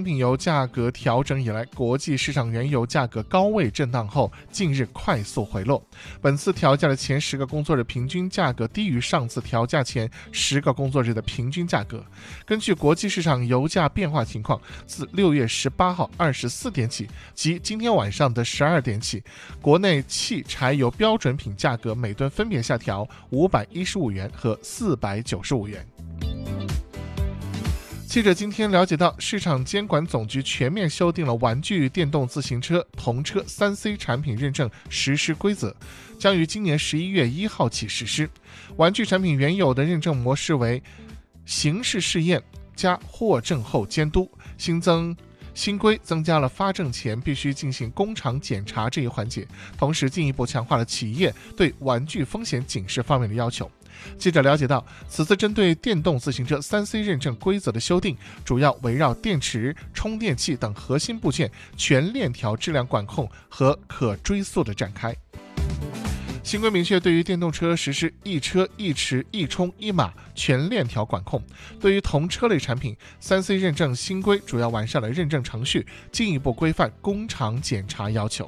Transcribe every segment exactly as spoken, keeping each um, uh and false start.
品油价格调整以来，国际市场原油价格高位震荡后，近日快速回落。本次调价的前十个工作日平均价格低于上次调价前十个工作日的平均价格。根据国际市场油价变化情况，自六月十八号二十四点起，即今天晚上的十二点起，国内汽柴油标准品价格每吨分别下调五百一十五元和四百九十五元。记者今天了解到，市场监管总局全面修订了玩具电动自行车、童车 三 C 产品认证实施规则，将于今年十一月一号起实施。玩具产品原有的认证模式为形式试验加获证后监督，新增新规增加了发证前必须进行工厂检查这一环节，同时进一步强化了企业对玩具风险警示方面的要求。记者了解到，此次针对电动自行车 三 C 认证规则的修订，主要围绕电池、充电器等核心部件全链条质量管控和可追溯的展开。新规明确对于电动车实施一车一池一充一码全链条管控。对于同车类产品， 三 C 认证新规主要完善了认证程序，进一步规范工厂检查要求。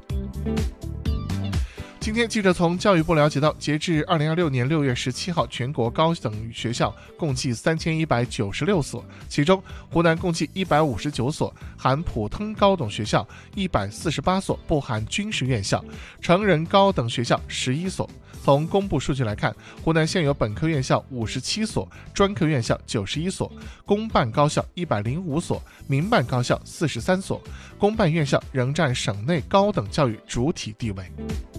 今天记者从教育部了解到，截至二零二六年六月十七号，全国高等学校共计三千一百九十六所，其中湖南共计一百五十九所，含普通高等学校一百四十八所，不含军事院校；成人高等学校十一所。从公布数据来看，湖南现有本科院校五十七所，专科院校九十一所，公办高校一百零五所，民办高校四十三所，公办院校仍占省内高等教育主体地位。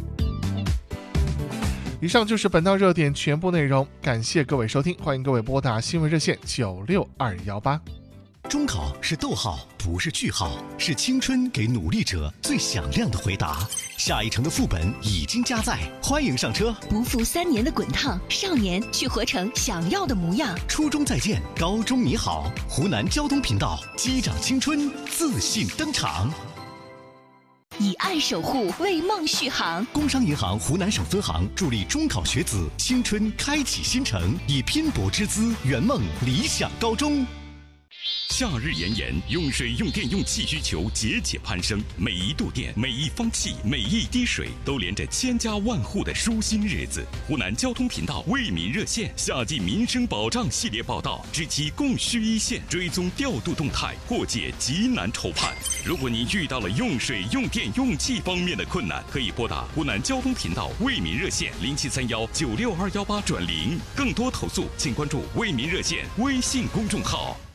以上就是本道热点全部内容，感谢各位收听，欢迎各位拨打新闻热线九六二一八。 中考是逗号，不是句号，是青春给努力者最响亮的回答。下一城的副本已经加载，欢迎上车。 不负三年的滚烫，少年去活成想要的模样。 初中再见，高中你好。湖南交通频道，击掌青春，自信登场。 以爱守护，为梦续航。 工商银行湖南省分行助力中考学子青春开启新程，以拼搏之姿圆梦理想高中。 夏日炎炎，用水用电用气需求节节攀升，每一度电、每一方气、每一滴水，都连着千家万户的舒心日子。湖南交通频道为民热线夏季民生保障系列报道，知其供需一线，追踪调度动态，破解急难愁盼。如果您遇到了用水、用电、用气方面的困难，可以拨打湖南交通频道为民热线零七三幺九六二幺八转零。更多投诉，请关注为民热线微信公众号。